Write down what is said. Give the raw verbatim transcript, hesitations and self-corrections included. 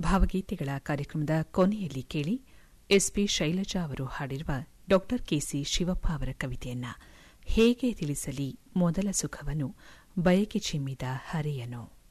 ಭಾವಗೀತೆಗಳ ಕಾರ್ಯಕ್ರಮದ ಕೊನೆಯಲ್ಲಿ ಕೇಳಿ ಎಸ್ಪಿ ಶೈಲಜಾ ಅವರು ಹಾಡಿರುವ ಡಾ ಕೆಸಿ ಶಿವಪ್ಪ ಅವರ ಕವಿತೆಯನ್ನ ಹೇಗೆ ತಿಳಿಸಲಿ ಮೊದಲ ಸುಖವನ್ನು ಬಯಕೆ ಚಿಮ್ಮಿದ ಹರೆಯನು.